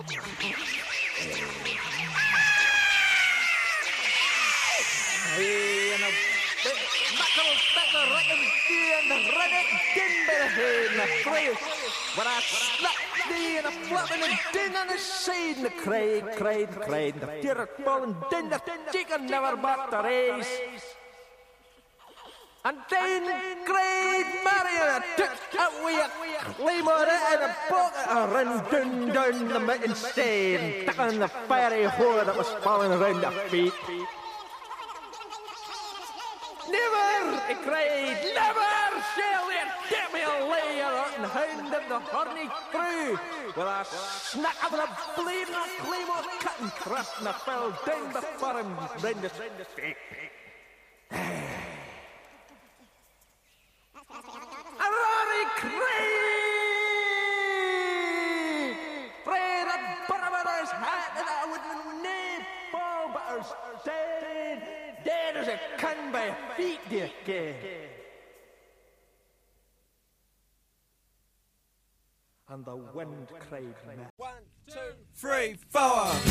But I slapped thee and a flapping and din on the side and the cried. The fear falling din the chicken never bought the race. And then cried Marion took away a claymore and a bucket and ran down the mountain stair, stuck on the fiery whore that was falling around the feet. Never, he cried, never shall there get me a layer and hound of the horny crew. With a snack of the blade and a claymore cut and thrust and I fell down before him round the feet. A rory cried! Pray the barber's hat and I would nae fall but her dead as a can by feet, dear ken. And the wind cried, 1, 2, 3, 4.